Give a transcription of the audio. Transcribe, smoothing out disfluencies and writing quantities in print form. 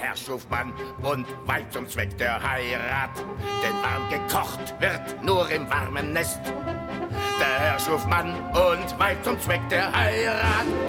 Herr schuf Mann und Weib zum Zweck der Heirat. Denn warm gekocht wird nur im warmen Nest. Der Herr schuf Mann und Weib zum Zweck der Heirat.